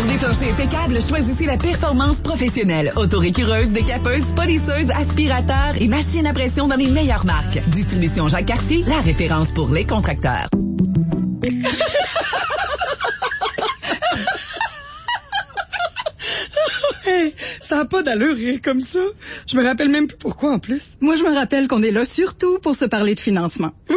des planchers impeccables, choisissez la performance professionnelle. Autorécureuse, décapeuse, polisseuse, aspirateur et machine à pression dans les meilleures marques. Distribution Jacques Cartier, la référence pour les contracteurs. Hey, ça n'a pas d'allure rire comme ça. Je me rappelle même plus pourquoi en plus. Moi, je me rappelle qu'on est là surtout pour se parler de financement.